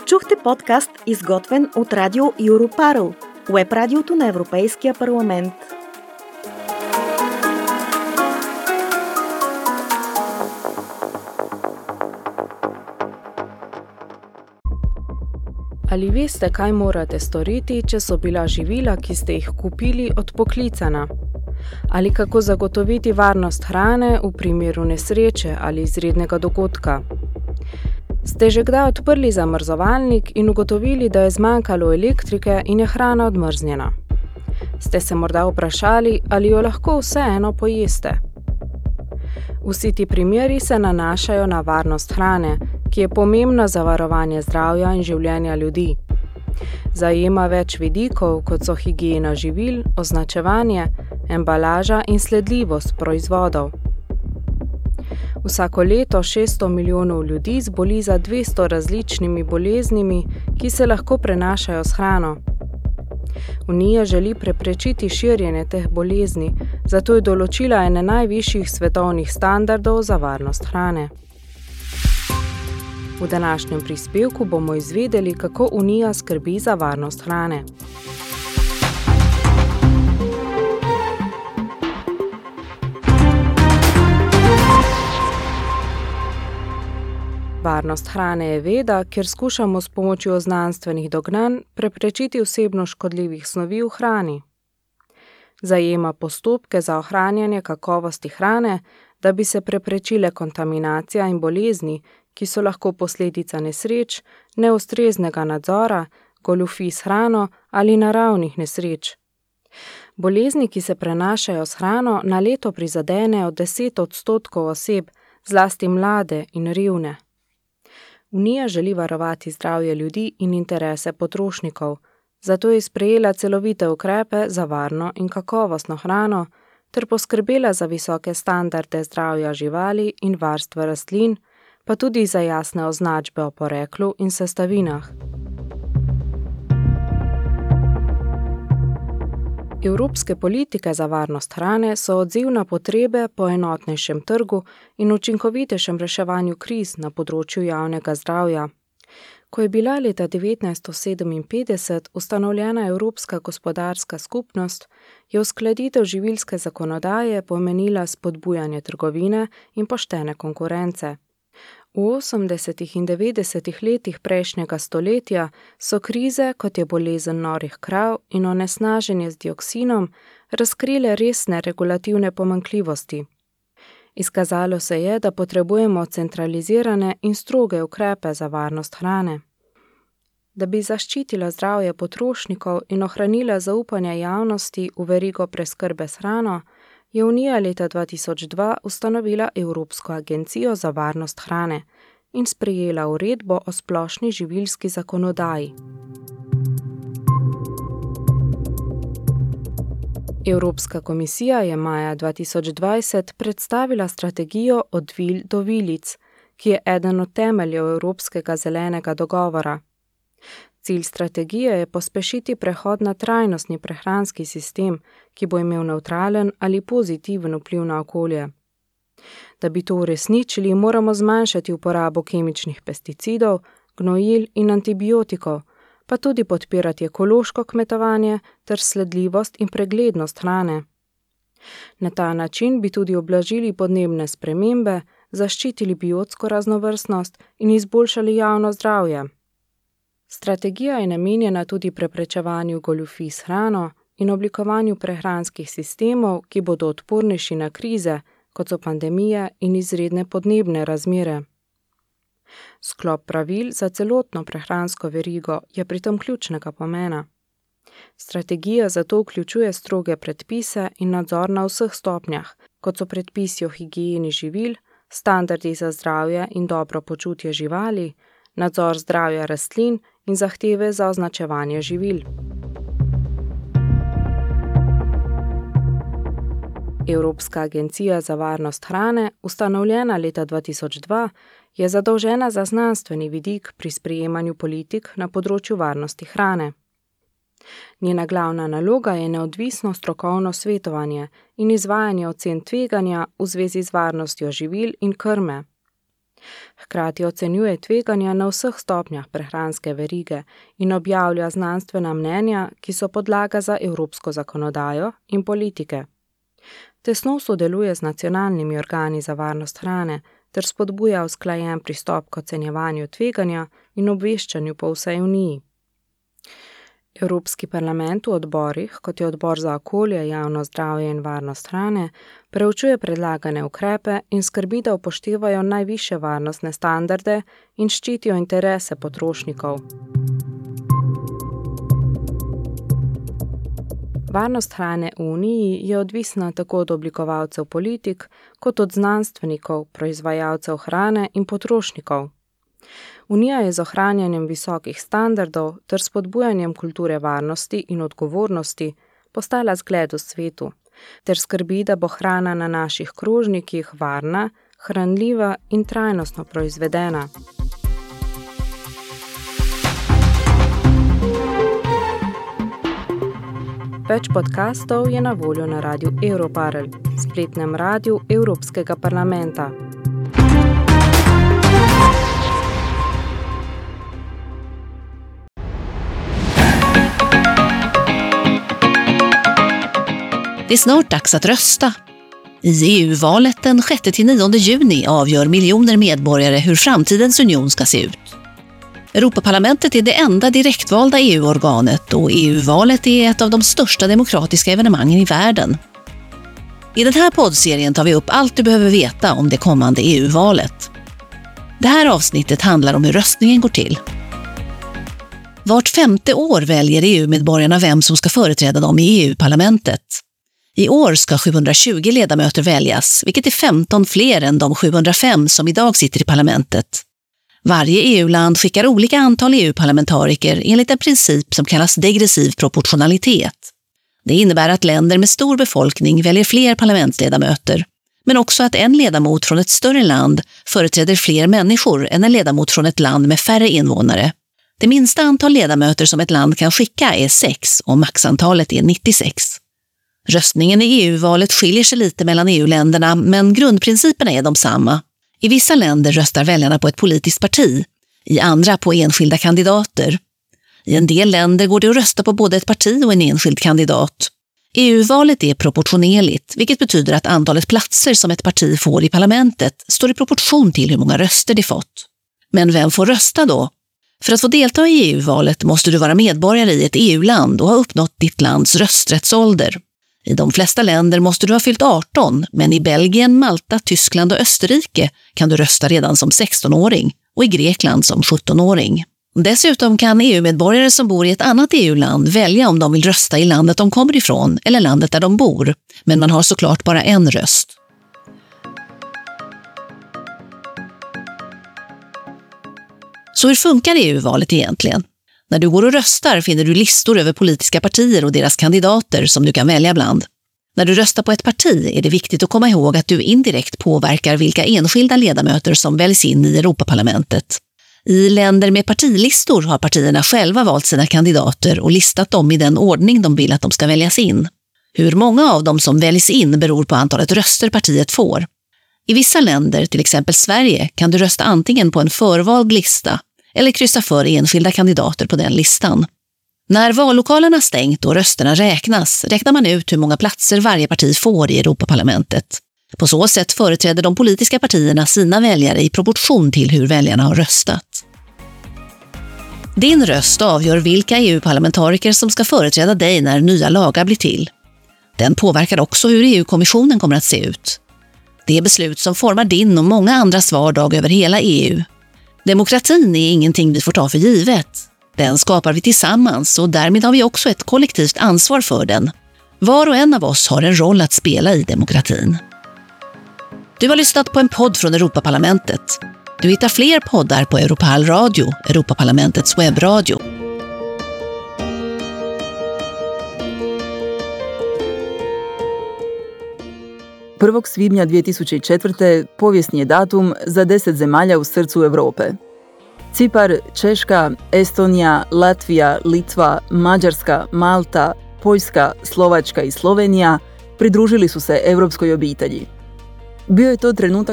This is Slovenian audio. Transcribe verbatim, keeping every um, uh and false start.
Чухте подкаст, изготвен от Радио Europarl, уеб радиото на Европейския парламент. Ali veste, kaj morate storiti, če so bila živila, ki ste jih kupili, odpoklicana? Ali kako zagotoviti varnost hrane v primeru nesreče ali izrednega dogodka? Ste že kdaj odprli zamrzovalnik in ugotovili, da je zmanjkalo elektrike in je hrana odmrznjena? Ste se morda vprašali, ali jo lahko vseeno pojeste? Vsi ti primeri se nanašajo na varnost hrane, ki je pomembna za varovanje zdravja in življenja ljudi. Zajema več vidikov, kot so higiena živil, označevanje, embalaža in sledljivost proizvodov. Vsako leto šeststo milijonov ljudi zboli za dvesto različnimi boleznimi, ki se lahko prenašajo s hrano. Unija želi preprečiti širjenje teh bolezni, zato je določila ene najvišjih svetovnih standardov za varnost hrane. V današnjem prispevku bomo izvedeli, kako Unija skrbi za varnost hrane. Varnost hrane je veda, kjer skušamo s pomočjo znanstvenih dognanj preprečiti vsebno škodljivih snovi v hrani. Zajema postopke za ohranjanje kakovosti hrane, da bi se preprečile kontaminacija in bolezni, ki so lahko posledica nesreč, neustreznega nadzora, goljufij s hrano ali naravnih nesreč. Bolezni, ki se prenašajo s hrano, na leto prizadenejo deset odstotkov oseb, zlasti mlade in revne. Unija želi varovati zdravje ljudi in interese potrošnikov, zato je sprejela celovite ukrepe za varno in kakovostno hrano ter poskrbela za visoke standarde zdravja živali in varstva rastlin, pa tudi za jasne označbe o poreklu in sestavinah. Evropske politike za varnost hrane so odziv na potrebe po enotnejšem trgu in učinkovitejšem reševanju kriz na področju javnega zdravja. Ko je bila leta devetnajststo sedeminpetdeset ustanovljena Evropska gospodarska skupnost, je uskladitev živilske zakonodaje pomenila spodbujanje trgovine in poštene konkurence. V osemdesetih in devetdesetih letih prejšnjega stoletja so krize, kot je bolezen norih krav in onesnaženje z dioksinom, razkrile resne regulativne pomanjkljivosti. Izkazalo se je, da potrebujemo centralizirane in stroge ukrepe za varnost hrane. Da bi zaščitila zdravje potrošnikov in ohranila zaupanje javnosti v verigo preskrbe s hrano, je Unija leta dva tisoč dva ustanovila Evropsko agencijo za varnost hrane in sprejela uredbo o splošni živilski zakonodaji. Evropska komisija je maja dva tisoč dvajset predstavila strategijo Od vil do vilic, ki je eden od temeljev Evropskega zelenega dogovora. Cilj strategije je pospešiti prehod na trajnostni prehranski sistem, ki bo imel nevtralen ali pozitiven vpliv na okolje. Da bi to uresničili, moramo zmanjšati uporabo kemičnih pesticidov, gnojil in antibiotikov, pa tudi podpirati ekološko kmetovanje ter sledljivost in preglednost hrane. Na ta način bi tudi ublažili podnebne spremembe, zaščitili biotsko raznovrstnost in izboljšali javno zdravje. Strategija je namenjena tudi preprečevanju goljufij s hrano in oblikovanju prehranskih sistemov, ki bodo odpornejši na krize, kot so pandemije in izredne podnebne razmere. Sklop pravil za celotno prehransko verigo je pritom ključnega pomena. Strategija zato vključuje stroge predpise in nadzor na vseh stopnjah, kot so predpisi o higieni živil, standardi za zdravje in dobro počutje živali, nadzor zdravja rastlin in zahteve za označevanje živil. Evropska agencija za varnost hrane, ustanovljena leta dva tisoč dva, je zadolžena za znanstveni vidik pri sprejemanju politik na področju varnosti hrane. Njena glavna naloga je neodvisno strokovno svetovanje in izvajanje ocen tveganja v zvezi z varnostjo živil in krme. Hkrati ocenjuje tveganja na vseh stopnjah prehranske verige in objavlja znanstvena mnenja, ki so podlaga za evropsko zakonodajo in politike. Tesno sodeluje z nacionalnimi organi za varnost hrane ter spodbuja usklajen pristop k ocenjevanju tveganja in obveščanju po vsej Uniji. Evropski parlament v odborih, kot je odbor za okolje, javno zdravje in varnost hrane, preučuje predlagane ukrepe in skrbi, da upoštevajo najvišje varnostne standarde in ščitijo interese potrošnikov. Varnost hrane v Uniji je odvisna tako od oblikovalcev politik, kot od znanstvenikov, proizvajalcev hrane in potrošnikov. Unija je z ohranjanjem visokih standardov ter spodbujanjem kulture varnosti in odgovornosti postala zgled v svetu, ter skrbi, da bo hrana na naših krožnikih varna, hranljiva in trajnostno proizvedena. Več podkastov je na voljo na Radiu Europarl, spletnem radiju Evropskega parlamenta. Det är snart dags att rösta. I E U-valet den sjätte till nionde juni avgör miljoner medborgare hur framtidens union ska se ut. Europaparlamentet är det enda direktvalda E U-organet och E U-valet är ett av de största demokratiska evenemangen i världen. I den här poddserien tar vi upp allt du behöver veta om det kommande E U-valet. Det här avsnittet handlar om hur röstningen går till. Vart femte år väljer E U-medborgarna vem som ska företräda dem i E U-parlamentet. I år ska sjuhundratjugo ledamöter väljas, vilket är femton fler än de sjuhundrafem som idag sitter i parlamentet. Varje E U-land skickar olika antal E U-parlamentariker enligt en princip som kallas degressiv proportionalitet. Det innebär att länder med stor befolkning väljer fler parlamentsledamöter, men också att en ledamot från ett större land företräder fler människor än en ledamot från ett land med färre invånare. Det minsta antal ledamöter som ett land kan skicka är sex och maxantalet är nittiosex. Röstningen i E U-valet skiljer sig lite mellan E U-länderna, men grundprinciperna är de samma. I vissa länder röstar väljarna på ett politiskt parti, i andra på enskilda kandidater. I en del länder går det att rösta på både ett parti och en enskild kandidat. E U-valet är proportionerligt, vilket betyder att antalet platser som ett parti får i parlamentet står i proportion till hur många röster det fått. Men vem får rösta då? För att få delta i E U-valet måste du vara medborgare i ett E U-land och ha uppnått ditt lands rösträttsålder. I de flesta länder måste du ha fyllt arton, men i Belgien, Malta, Tyskland och Österrike kan du rösta redan som sextonåring och i Grekland som sjuttonåring. Dessutom kan E U-medborgare som bor i ett annat E U-land välja om de vill rösta i landet de kommer ifrån eller landet där de bor, men man har såklart bara en röst. Så hur funkar E U-valet egentligen? När du går och röstar finner du listor över politiska partier och deras kandidater som du kan välja bland. När du röstar på ett parti är det viktigt att komma ihåg att du indirekt påverkar vilka enskilda ledamöter som väljs in i Europaparlamentet. I länder med partilistor har partierna själva valt sina kandidater och listat dem i den ordning de vill att de ska väljas in. Hur många av dem som väljs in beror på antalet röster partiet får. I vissa länder, till exempel Sverige, kan du rösta antingen på en förvald lista eller kryssa för enskilda kandidater på den listan. När vallokalerna stängt och rösterna räknas, räknar man ut hur många platser varje parti får i Europaparlamentet. På så sätt företräder de politiska partierna sina väljare i proportion till hur väljarna har röstat. Din röst avgör vilka E U-parlamentariker som ska företräda dig när nya lagar blir till. Den påverkar också hur E U-kommissionen kommer att se ut. Det är beslut som formar din och många andras vardag över hela E U. Demokratin är ingenting vi får ta för givet. Den skapar vi tillsammans och därmed har vi också ett kollektivt ansvar för den. Var och en av oss har en roll att spela i demokratin. Du har lyssnat på en podd från Europaparlamentet. Du hittar fler poddar på Europarl Radio, Europaparlamentets webbradio. prvog svibnja dvije tisuće četvrte. povijesni je datum za deset zemalja u srcu Europe. Cipar, Češka, Estonija, Latvija, Litva, Mađarska, Malta, Poljska, Slovačka i Slovenija pridružili su se europskoj obitelji. Bio je to trenutak